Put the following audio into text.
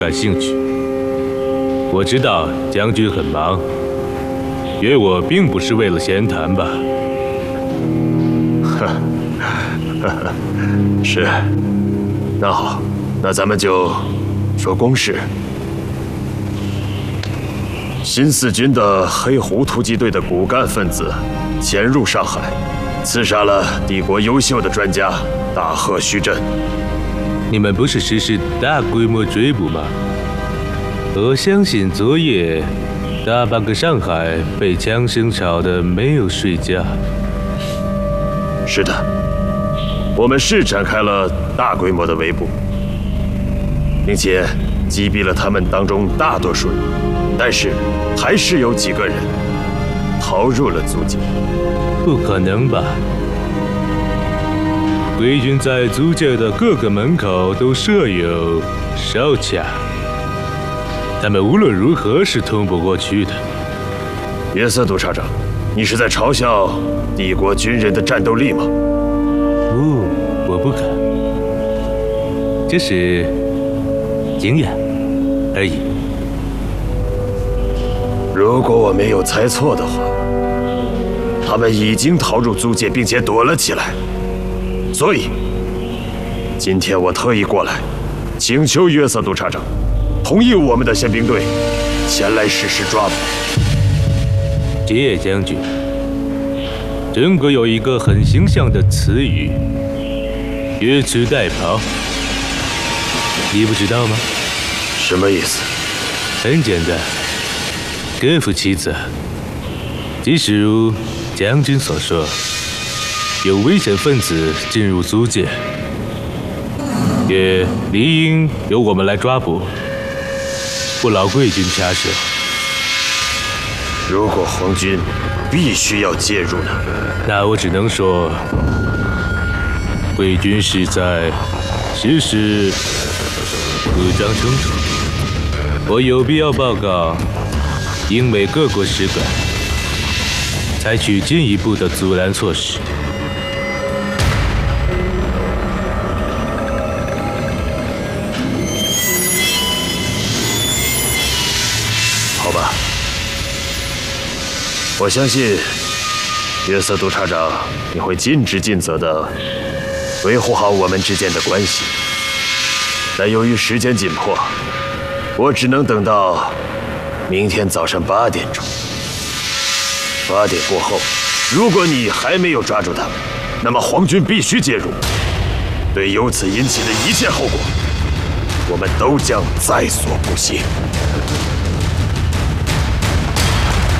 感兴趣。我知道将军很忙，约我并不是为了闲谈吧？ 是。那好，那咱们就说公事。新四军的黑狐突击队的骨干分子潜入上海，刺杀了帝国优秀的专家大贺虚震。 你们不是实施大规模追捕吗？我相信昨夜大半个上海被枪声吵得没有睡觉。 是的，我们是展开了大规模的围捕，并且击毙了他们当中大多数人，但是还是有几个人逃入了租界。 不可能吧？贵军在租界的各个门口都设有哨卡，他们无论如何是通不过去的。 约瑟督察长，你是在嘲笑帝国军人的战斗力吗？ 不，我不敢，这是经验而已。 如果我没有猜错的话，他们已经逃入租界，并且躲了起来。所以，今天我特意过来，请求约瑟督察长同意我们的宪兵队前来实施抓捕。 谢将军，中国有一个很形象的词语“越俎代庖”，你不知道吗？ 什么意思？ 很简单，各负其责。即使如将军所说，有危险分子进入租界，也理应由我们来抓捕，不劳贵军插手。 如果皇军必须要介入呢？ 那我只能说，贵军是在实施武装冲突。我有必要报告英美各国使馆，采取进一步的阻拦措施。 好吧，我相信约瑟督察长，你会尽职尽责地维护好我们之间的关系。但由于时间紧迫，我只能等到明天早上8点钟。8点过后，如果你还没有抓住他们，那么皇军必须介入。对由此引起的一切后果，我们都将在所不惜。